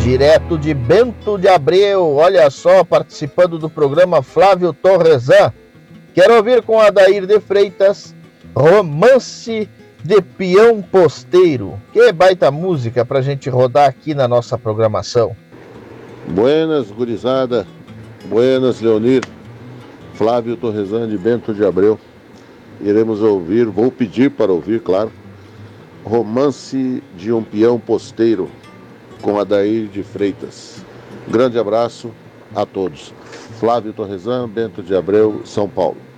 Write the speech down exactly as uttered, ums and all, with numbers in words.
Direto de Bento de Abreu, olha só, participando do programa Flávio Torresan. Quero ouvir com Adair de Freitas, Romance de Peão Posteiro. Que baita música pra gente rodar aqui na nossa programação. Buenas, gurizada. Buenas, Leonir. Flávio Torresan de Bento de Abreu. Iremos ouvir, vou pedir para ouvir, claro, Romance de um Peão Posteiro, com Adair de Freitas. Grande abraço a todos. Flávio Torresan, Bento de Abreu, São Paulo.